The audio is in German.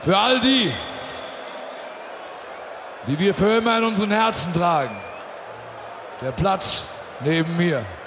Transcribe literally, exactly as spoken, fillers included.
Für all die, die wir für immer in unseren Herzen tragen. Der Platz neben mir.